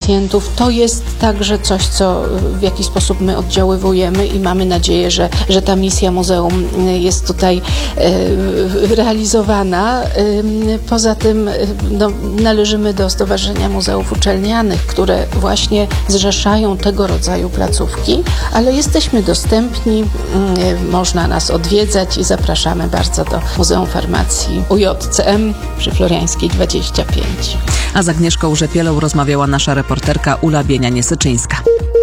klientów. To jest także coś, co w jakiś sposób my oddziaływujemy i mamy nadzieję, że ta misja muzeum jest tutaj realizowana. Poza tym należymy do Stowarzyszenia Muzeów Uczelnianych, które właśnie zrzeszają tego rodzaju placówki, ale jesteśmy dostępni, można nas odwiedzać i zapraszamy bardzo do Muzeum Farmacji UJCM przy Floriańskiej 25. A z Agnieszką Rzepielą rozmawiała nasza reporterka Ula Bienianie-Syczyńska.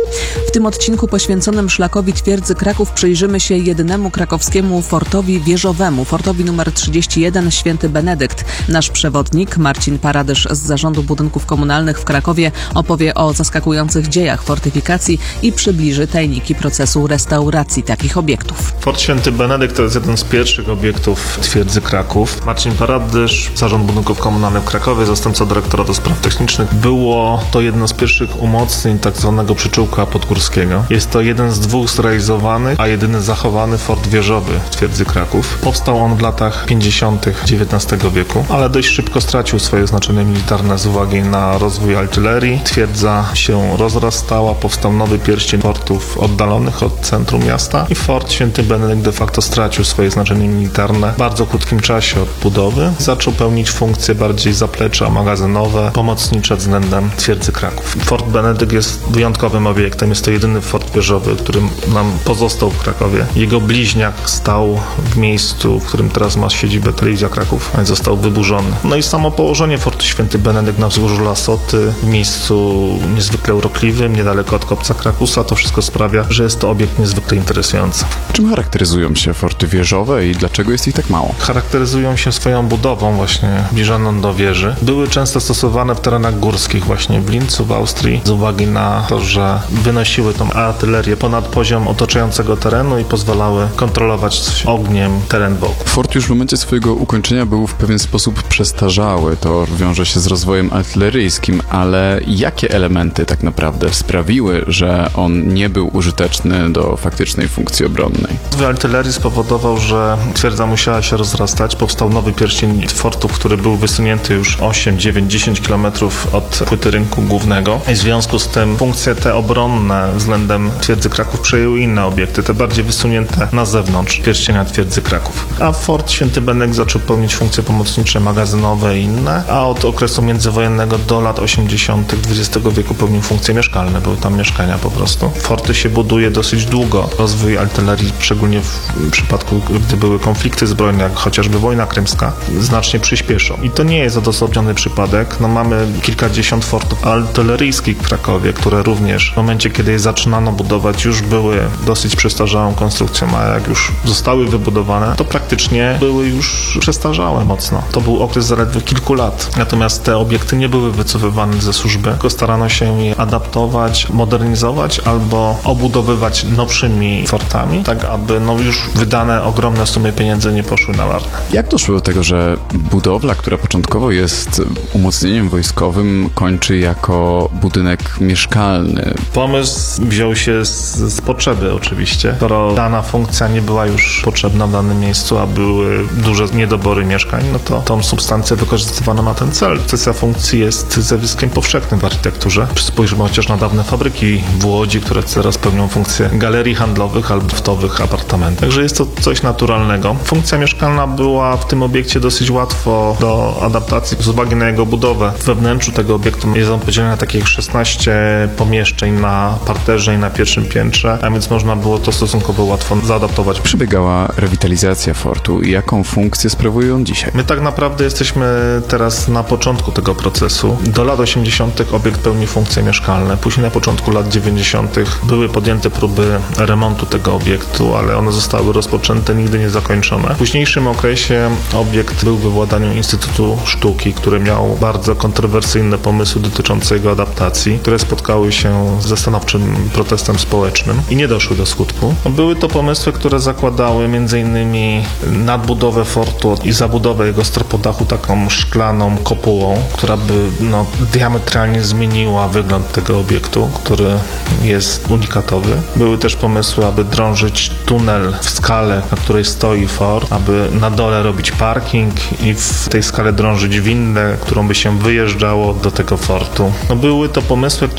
W tym odcinku poświęconym szlakowi Twierdzy Kraków przyjrzymy się jedynemu krakowskiemu fortowi wieżowemu, fortowi numer 31 Święty Benedykt. Nasz przewodnik Marcin Paradysz z Zarządu Budynków Komunalnych w Krakowie opowie o zaskakujących dziejach fortyfikacji i przybliży tajniki procesu restauracji takich obiektów. Fort Święty Benedykt to jest jeden z pierwszych obiektów Twierdzy Kraków. Marcin Paradysz, Zarząd Budynków Komunalnych w Krakowie, zastępca dyrektora do spraw technicznych. Było to jedno z pierwszych umocnień tak zwanego przyczółka podgórskiego. Jest to jeden z dwóch zrealizowanych, a jedyny zachowany fort wieżowy w Twierdzy Kraków. Powstał on w latach 50. XIX wieku, ale dość szybko stracił swoje znaczenie militarne z uwagi na rozwój artylerii. Twierdza się rozrastała, powstał nowy pierścień fortów oddalonych od centrum miasta i Fort Święty Benedykt de facto stracił swoje znaczenie militarne w bardzo krótkim czasie od budowy. Zaczął pełnić funkcje bardziej zaplecza, magazynowe, pomocnicze względem Twierdzy Kraków. Fort Benedykt jest wyjątkowym obiektem. Jest to jedyny fort wieżowy, który nam pozostał w Krakowie. Jego bliźniak stał w miejscu, w którym teraz ma siedzibę Telewizja Kraków, a został wyburzony. No i samo położenie Fortu Święty Benedykt na wzgórzu Lasoty, w miejscu niezwykle urokliwym, niedaleko od kopca Krakusa, to wszystko sprawia, że jest to obiekt niezwykle interesujący. Czym charakteryzują się forty wieżowe i dlaczego jest ich tak mało? Charakteryzują się swoją budową właśnie zbliżoną do wieży. Były często stosowane w terenach górskich, właśnie w Lincu, w Austrii, z uwagi na to, że wynosiły tą artylerię ponad poziom otaczającego terenu i pozwalały kontrolować ogniem teren wokół. Fort już w momencie swojego ukończenia był w pewien sposób przestarzały. To wiąże się z rozwojem artyleryjskim, ale jakie elementy tak naprawdę sprawiły, że on nie był użyteczny do faktycznej funkcji obronnej? Rozwój artylerii spowodował, że twierdza musiała się rozrastać. Powstał nowy pierścień fortów, który był wysunięty już 8, 9, 10 km od płyty rynku głównego. I w związku z tym funkcje te obronne względem Twierdzy Kraków przejęły inne obiekty, te bardziej wysunięte na zewnątrz pierścienia Twierdzy Kraków. A Fort Święty Benedykt zaczął pełnić funkcje pomocnicze, magazynowe i inne, a od okresu międzywojennego do lat 80. XX wieku pełnił funkcje mieszkalne, były tam mieszkania po prostu. Forty się buduje dosyć długo. Rozwój artylerii, szczególnie w przypadku, gdy były konflikty zbrojne, jak chociażby wojna krymska, znacznie przyspieszał. I to nie jest odosobniony przypadek. No, mamy kilkadziesiąt fortów artyleryjskich w Krakowie, które również w momencie, kiedy je zaczynano budować, już były dosyć przestarzałą konstrukcją, a jak już zostały wybudowane, to praktycznie były już przestarzałe mocno. To był okres zaledwie kilku lat. Natomiast te obiekty nie były wycofywane ze służby, tylko starano się je adaptować, modernizować albo obudowywać nowszymi fortami, tak aby już wydane ogromne sumy pieniędzy nie poszły na marne. Jak doszło do tego, że budowla, która początkowo jest umocnieniem wojskowym, kończy jako budynek mieszkalny? Pomysł wziął się z potrzeby oczywiście. Skoro dana funkcja nie była już potrzebna w danym miejscu, a były duże niedobory mieszkań, no to tą substancję wykorzystywano na ten cel. Kwestia funkcji jest zjawiskiem powszechnym w architekturze. Spójrzmy chociaż na dawne fabryki w Łodzi, które teraz pełnią funkcję galerii handlowych albo loftowych apartamentów. Także jest to coś naturalnego. Funkcja mieszkalna była w tym obiekcie dosyć łatwo do adaptacji z uwagi na jego budowę. We wnętrzu tego obiektu jest on podzielony na takich 16 pomieszczeń na parterze i na pierwszym piętrze, a więc można było to stosunkowo łatwo zaadaptować. Przebiegała rewitalizacja fortu i jaką funkcję sprawuje on dzisiaj? My tak naprawdę jesteśmy teraz na początku tego procesu. Do lat 80. obiekt pełni funkcje mieszkalne. Później na początku lat 90. były podjęte próby remontu tego obiektu, ale one zostały rozpoczęte, nigdy nie zakończone. W późniejszym okresie obiekt był we władaniu Instytutu Sztuki, który miał bardzo kontrowersyjne pomysły dotyczące jego adaptacji, które spotkały się ze stanowczym protestem społecznym i nie doszły do skutku. Były to pomysły, które zakładały m.in. nadbudowę fortu i zabudowę jego stropodachu taką szklaną kopułą, która by diametralnie zmieniła wygląd tego obiektu, który jest unikatowy. Były też pomysły, aby drążyć tunel w skale, na której stoi fort, aby na dole robić parking i w tej skale drążyć windę, którą by się wyjeżdżało do tego fortu. Były to pomysły,